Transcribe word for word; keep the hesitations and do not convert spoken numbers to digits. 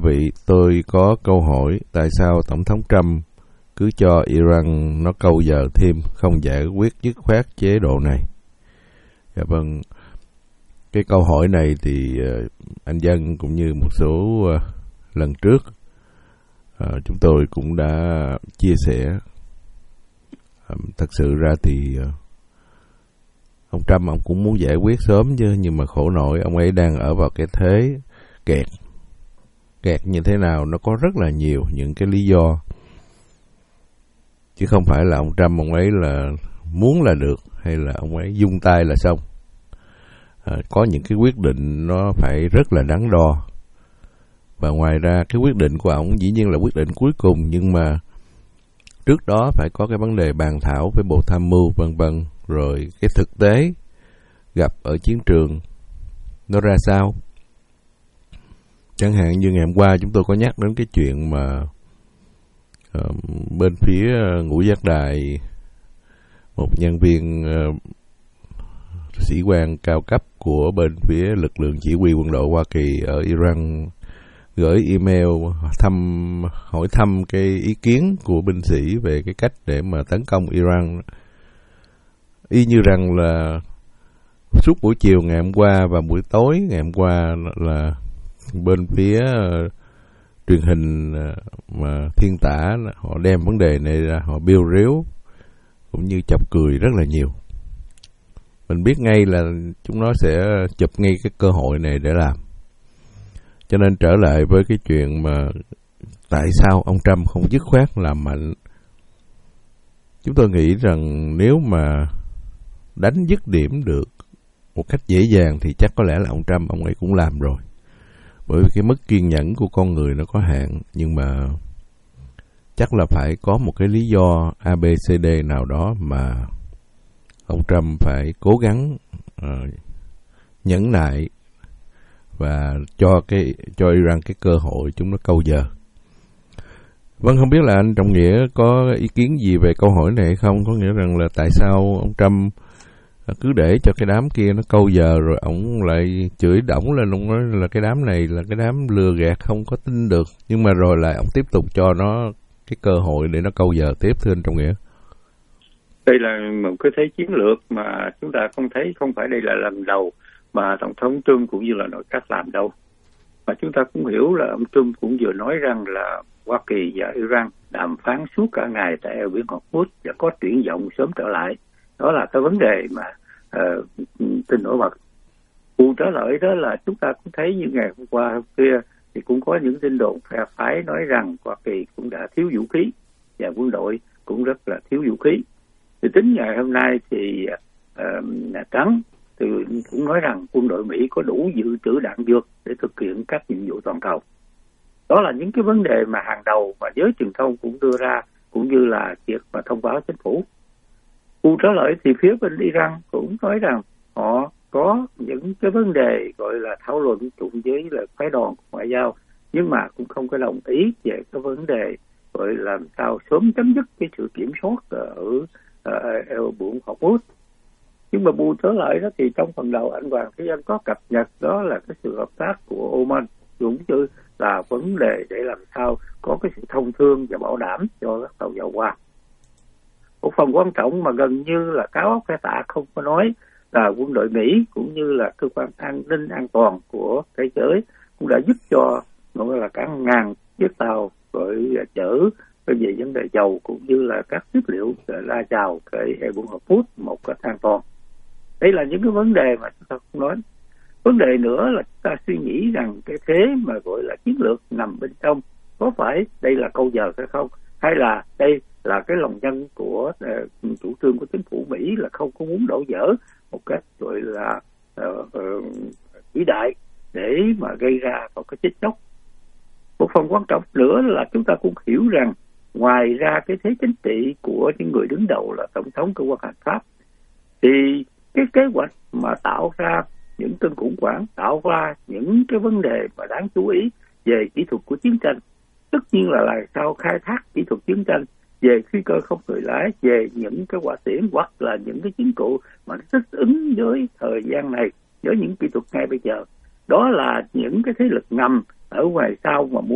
vị, tôi có câu hỏi tại sao Tổng thống Trump cứ cho Iran nó câu giờ thêm, không giải quyết dứt khoát chế độ này? Dạ vâng, cái câu hỏi này thì anh Dân cũng như một số lần trước chúng tôi cũng đã chia sẻ. Thật sự ra thì ông Trump ông cũng muốn giải quyết sớm chứ, nhưng mà khổ nổi ông ấy đang ở vào cái thế kẹt. Kẹt như thế nào nó có rất là nhiều những cái lý do, chứ không phải là ông Trump ông ấy là muốn là được, hay là ông ấy dung tay là xong. À, có những cái quyết định nó phải rất là đắn đo, và ngoài ra cái quyết định của ông dĩ nhiên là quyết định cuối cùng, nhưng mà trước đó phải có cái vấn đề bàn thảo với Bộ Tham mưu vân vân, rồi cái thực tế gặp ở chiến trường nó ra sao. Chẳng hạn như ngày hôm qua chúng tôi có nhắc đến cái chuyện mà uh, bên phía uh, Ngũ Giác Đài, một nhân viên uh, sĩ quan cao cấp của bên phía lực lượng chỉ huy quân đội Hoa Kỳ ở Iran gửi email thăm hỏi thăm cái ý kiến của binh sĩ về cái cách để mà tấn công Iran, y như rằng là suốt buổi chiều ngày hôm qua và buổi tối ngày hôm qua là bên phía uh, truyền hình uh, mà Thiên Tả họ đem vấn đề này ra, họ biêu riếu cũng như chọc cười rất là nhiều. Mình biết ngay là chúng nó sẽ chụp ngay cái cơ hội này để làm. Cho nên trở lại với cái chuyện mà tại sao ông Trump không dứt khoát làm mạnh, chúng tôi nghĩ rằng nếu mà đánh dứt điểm được một cách dễ dàng thì chắc có lẽ là ông Trump ông ấy cũng làm rồi. Bởi vì cái mức kiên nhẫn của con người nó có hạn, nhưng mà chắc là phải có một cái lý do a bê xê đê nào đó mà ông Trump phải cố gắng uh, nhẫn nại và cho cái cho Iran cái cơ hội chúng nó câu giờ. Vâng, không biết là anh Trọng Nghĩa có ý kiến gì về câu hỏi này hay không? Có nghĩa rằng là tại sao ông Trump cứ để cho cái đám kia nó câu giờ, rồi ông lại chửi đổng lên, ông nói là cái đám này là cái đám lừa gạt không có tin được, nhưng mà rồi lại ông tiếp tục cho nó cái cơ hội để nó câu giờ tiếp, thưa anh Trọng Nghĩa? Đây là một cái thế chiến lược mà chúng ta không thấy, không phải đây là lần đầu mà Tổng thống Trump cũng như là nội các làm đâu. Mà chúng ta cũng hiểu là ông Trump cũng vừa nói rằng là Hoa Kỳ và Iran đàm phán suốt cả ngày tại eo biển Hormuz và có triển vọng sớm trở lại. Đó là cái vấn đề mà uh, tin nổi bật. Cụ trở lại đó là chúng ta cũng thấy như ngày hôm qua hôm kia thì cũng có những tin đồn phe phái nói rằng Hoa Kỳ cũng đã thiếu vũ khí và quân đội cũng rất là thiếu vũ khí. Thì tính ngày hôm nay thì uh, Nhà Trắng thì cũng nói rằng quân đội Mỹ có đủ dự trữ đạn dược để thực hiện các nhiệm vụ toàn cầu. Đó là những cái vấn đề mà hàng đầu mà giới truyền thông cũng đưa ra, cũng như là việc mà thông báo chính phủ. Cụ trở lại thì phía bên Iran cũng nói rằng họ có những cái vấn đề gọi là thảo luận chung với là phái đoàn ngoại giao, nhưng mà cũng không có đồng ý về cái vấn đề gọi làm sao sớm chấm dứt cái sự kiểm soát ở eo biển Hormuz. Nhưng mà bù trở lại đó thì trong phần đầu anh Hoàng Thế Anh có cập nhật đó là cái sự hợp tác của Oman, cũng như là vấn đề để làm sao có cái sự thông thương và bảo đảm cho các tàu dầu qua. Một phần quan trọng mà gần như là cáo óc phe tạ không có nói là quân đội Mỹ cũng như là cơ quan an ninh an toàn của thế giới cũng đã giúp cho gọi là cả ngàn chiếc tàu gọi là chở về vấn đề dầu cũng như là các tiếp liệu ra chào cái eo biển Hormuz một cách an toàn. Đây là những cái vấn đề mà chúng ta không nói. Vấn đề nữa là chúng ta suy nghĩ rằng cái thế mà gọi là chiến lược nằm bên trong, có phải đây là câu giờ hay không, hay là đây là cái lòng nhân của uh, chủ trương của chính phủ Mỹ là không có muốn đổ vỡ một cách gọi là vĩ uh, uh, đại để mà gây ra một cái chết chóc. Một phần quan trọng nữa là chúng ta cũng hiểu rằng ngoài ra cái thế chính trị của những người đứng đầu là tổng thống cơ quan hành pháp, thì cái kế hoạch mà tạo ra những cơn khủng hoảng, tạo ra những cái vấn đề mà đáng chú ý về kỹ thuật của chiến tranh, tất nhiên là làm sao khai thác kỹ thuật chiến tranh về phi cơ không người lái, về những cái hỏa tiễn hoặc là những cái chiến cụ mà nó thích ứng với thời gian này, với những kỹ thuật ngay bây giờ. Đó là những cái thế lực ngầm ở ngoài sau mà muốn